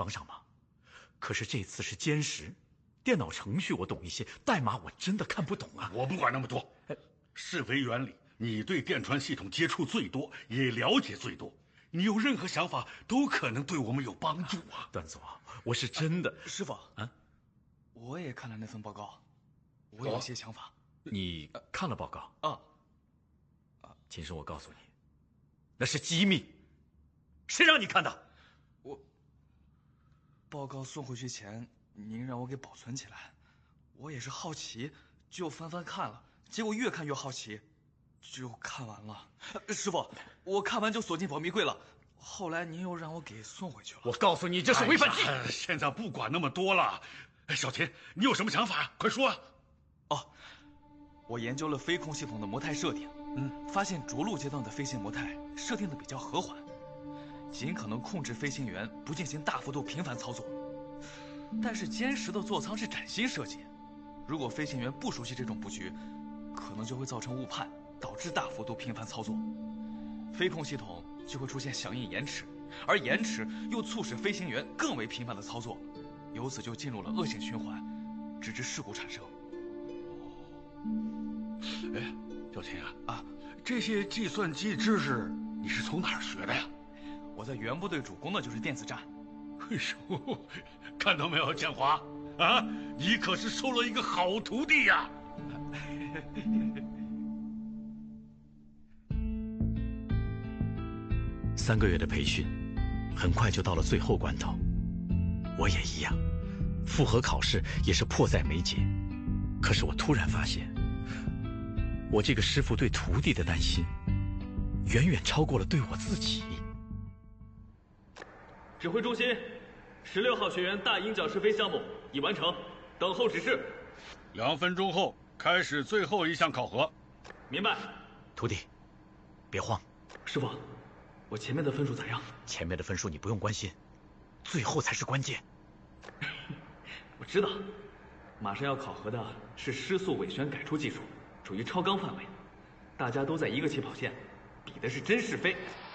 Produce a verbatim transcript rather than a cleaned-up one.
帮上忙。可是这次是歼十，电脑程序我懂一些，代码我真的看不懂啊。 我不管那么多，试飞原理你对电传系统接触最多，也了解最多。你有任何想法都可能对我们有帮助啊。 段总，我是真的。 啊、师傅啊，我也看了那份报告，我有一些想法。 你看了报告啊？ 啊，秦生，我告诉你，那是机密，谁让你看的？ 我报告送回去前，您让我给保存起来，我也是好奇，就翻翻看了，结果越看越好奇，就看完了。师傅，我看完就锁进保密柜了，后来您又让我给送回去了。 我告诉你，这是违反纪律。 哎、现在不管那么多了，小秦，你有什么想法？快说啊！ 哦。我研究了飞控系统的模态设定，嗯，发现着陆阶段的飞行模态设定的比较和缓，尽可能控制飞行员不进行大幅度频繁操作。但是歼十的座舱是崭新设计，如果飞行员不熟悉这种布局，可能就会造成误判，导致大幅度频繁操作，飞控系统就会出现响应延迟，而延迟又促使飞行员更为频繁的操作，由此就进入了恶性循环，直至事故产生。 哎，小秦啊， 啊， 这些计算机知识你是从哪儿学的呀？ 我在原部队主攻的就是电子战。 哎呦，看到没有，建华啊，你可是收了一个好徒弟呀！ 三个月的培训，很快就到了最后关头。我也一样，复核考试也是迫在眉睫。可是我突然发现，我这个师傅对徒弟的担心，远远超过了对我自己。 指挥中心，十六号学员大鹰角试飞项目已完成，等候指示。 两分钟后开始最后一项考核。 明白。 徒弟，别慌。 师傅，我前面的分数咋样？ 前面的分数你不用关心，最后才是关键。 我知道，马上要考核的是失速尾旋改出技术，属于超纲范围，大家都在一个起跑线，比的是真是非。